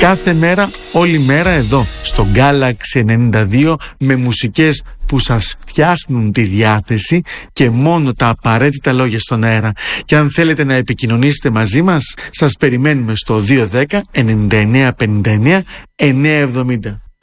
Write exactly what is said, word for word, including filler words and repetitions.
Κάθε μέρα, όλη μέρα εδώ στο Galaxy ενενήντα δύο, με μουσικές που σας φτιάχνουν τη διάθεση και μόνο τα απαραίτητα λόγια στον αέρα. Και αν θέλετε να επικοινωνήσετε μαζί μας, σας περιμένουμε στο δύο ένα μηδέν εννιά πενήντα εννιά εννιακόσια εβδομήντα.